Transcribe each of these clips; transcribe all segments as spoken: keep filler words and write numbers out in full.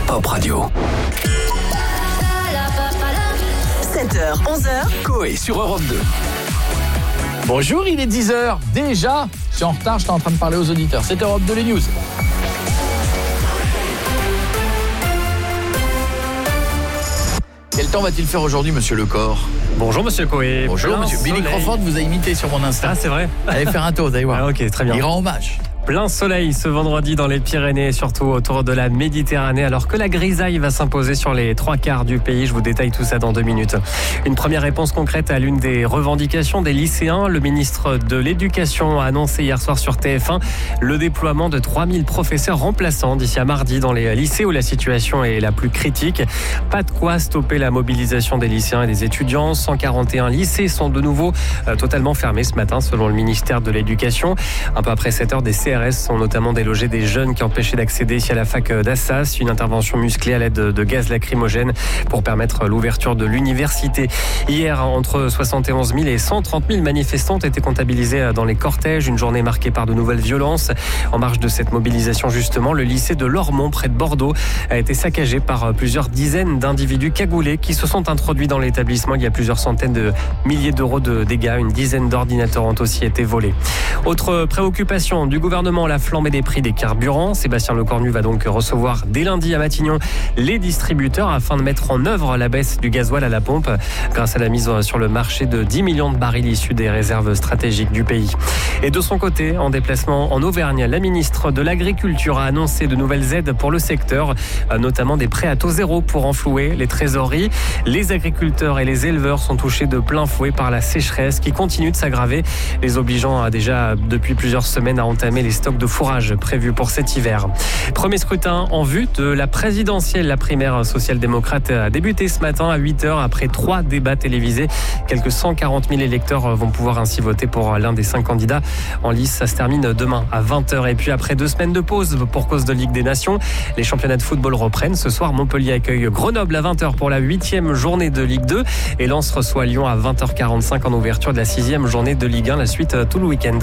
Pop Radio. sept heures, onze heures. Coé sur Europe deux. Bonjour, il est dix heures. Déjà, je suis en retard, j'étais en train de parler aux auditeurs. C'est Europe deux, les news. Quel temps va-t-il faire aujourd'hui, monsieur Lecor ? Bonjour monsieur Coé. Bonjour, Plein monsieur. Billy soleil. Crawford vous a imité sur mon Insta. Ah, c'est vrai. Allez faire un tour, vous allez voir. Ah, ok, très bien. Il rend hommage. Plein soleil ce vendredi dans les Pyrénées, surtout autour de la Méditerranée, alors que la grisaille va s'imposer sur les trois quarts du pays. Je vous détaille tout ça dans deux minutes. Une première réponse concrète à l'une des revendications des lycéens. Le ministre de l'Éducation a annoncé hier soir sur T F un le déploiement de trois mille professeurs remplaçants d'ici à mardi dans les lycées où la situation est la plus critique. Pas de quoi stopper la mobilisation des lycéens et des étudiants. cent quarante et un lycées sont de nouveau euh, totalement fermés ce matin selon le ministère de l'Éducation. Un peu après sept heures, des C R S sont notamment délogés des jeunes qui empêchaient d'accéder à la fac d'Assas. Une intervention musclée à l'aide de gaz lacrymogène pour permettre l'ouverture de l'université. Hier, entre soixante et onze mille et cent trente mille manifestants ont été comptabilisés dans les cortèges. Une journée marquée par de nouvelles violences. En marge de cette mobilisation, justement, le lycée de Lormont, près de Bordeaux, a été saccagé par plusieurs dizaines d'individus cagoulés qui se sont introduits dans l'établissement. Il y a plusieurs centaines de milliers d'euros de dégâts. Une dizaine d'ordinateurs ont aussi été volés. Autre préoccupation du gouvernement, la flambée des prix des carburants. Sébastien Lecornu va donc recevoir dès lundi à Matignon les distributeurs afin de mettre en œuvre la baisse du gasoil à la pompe grâce à la mise sur le marché de dix millions de barils issus des réserves stratégiques du pays. Et de son côté, en déplacement en Auvergne, la ministre de l'Agriculture a annoncé de nouvelles aides pour le secteur, notamment des prêts à taux zéro pour renflouer les trésoreries. Les agriculteurs et les éleveurs sont touchés de plein fouet par la sécheresse qui continue de s'aggraver, les obligeant à déjà depuis plusieurs semaines à entamer les stocks de fourrage prévus pour cet hiver. Premier scrutin en vue de la présidentielle. La primaire social-démocrate a débuté ce matin à huit heures après trois débats télévisés. Quelques cent quarante mille électeurs vont pouvoir ainsi voter pour l'un des cinq candidats en lice. Ça se termine demain à vingt heures. Et puis après deux semaines de pause pour cause de Ligue des Nations, les championnats de football reprennent. Ce soir, Montpellier accueille Grenoble à vingt heures pour la huitième journée de Ligue deux et Lens reçoit Lyon à vingt heures quarante-cinq en ouverture de la sixième journée de Ligue un. La suite tout le week-end.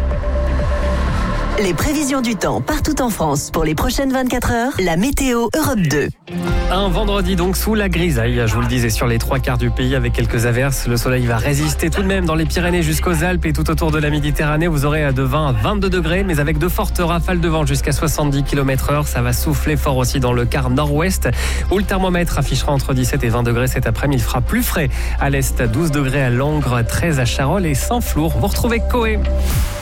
Les prévisions du temps partout en France pour les prochaines vingt-quatre heures. La météo Europe deux. Un vendredi donc sous la grisaille, je vous le disais, sur les trois quarts du pays avec quelques averses. Le soleil va résister tout de même dans les Pyrénées jusqu'aux Alpes et tout autour de la Méditerranée. Vous aurez de vingt à vingt-deux degrés, mais avec de fortes rafales de vent jusqu'à soixante-dix kilomètres heure. Ça va souffler fort aussi dans le quart nord-ouest, où le thermomètre affichera entre dix-sept et vingt degrés cet après-midi. Il fera plus frais à l'est, douze degrés à Langres, treize à Charolles et Saint-Flour. Vous retrouvez Coé.